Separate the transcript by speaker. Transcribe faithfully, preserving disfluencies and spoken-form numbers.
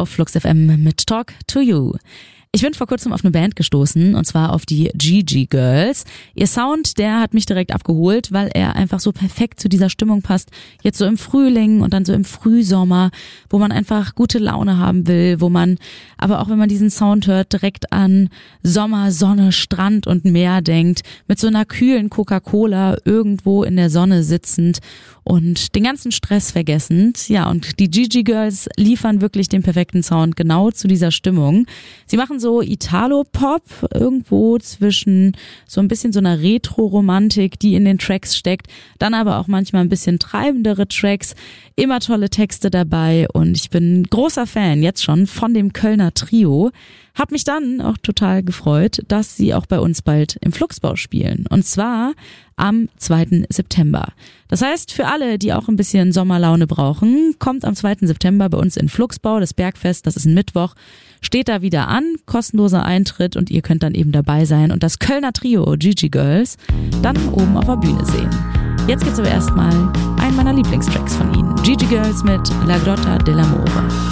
Speaker 1: auf Flux F M mit Talk to You. Ich bin vor kurzem auf eine Band gestoßen, und zwar auf die Gigi Girls. Ihr Sound, der hat mich direkt abgeholt, weil er einfach so perfekt zu dieser Stimmung passt. Jetzt so im Frühling und dann so im Frühsommer, wo man einfach gute Laune haben will, wo man, aber auch wenn man diesen Sound hört, direkt an Sommer, Sonne, Strand und Meer denkt, mit so einer kühlen Coca-Cola irgendwo in der Sonne sitzend und den ganzen Stress vergessend. Ja, und die Gigi Girls liefern wirklich den perfekten Sound genau zu dieser Stimmung. Sie machen so Italo-Pop, irgendwo zwischen so ein bisschen so einer Retro-Romantik, die in den Tracks steckt, dann aber auch manchmal ein bisschen treibendere Tracks, immer tolle Texte dabei, und ich bin großer Fan jetzt schon von dem Kölner Trio. Hab mich dann auch total gefreut, dass sie auch bei uns bald im Fluxbau spielen, und zwar am zweiten September. Das heißt, für alle, die auch ein bisschen Sommerlaune brauchen, kommt am zweiten September bei uns in Fluxbau. Das Bergfest, das ist ein Mittwoch, steht da wieder an, kostenloser Eintritt, und ihr könnt dann eben dabei sein und das Kölner Trio Gigi Girls dann oben auf der Bühne sehen. Jetzt gibt's aber erstmal einen meiner Lieblingstracks von ihnen. Gigi Girls mit La Grotta dell'Amore.